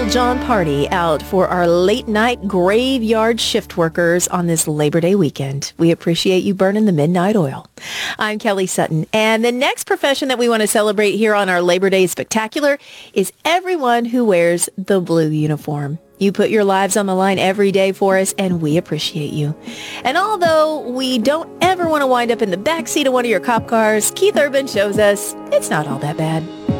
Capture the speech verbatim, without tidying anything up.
John Party out for our late night graveyard shift workers on this Labor Day weekend. We appreciate you burning the midnight oil. I'm Kelly Sutton, and the next profession that we want to celebrate here on our Labor Day Spectacular is everyone who wears the blue uniform. You put your lives on the line every day for us, and we appreciate you. And although we don't ever want to wind up in the backseat of one of your cop cars, Keith Urban shows us it's not all that bad.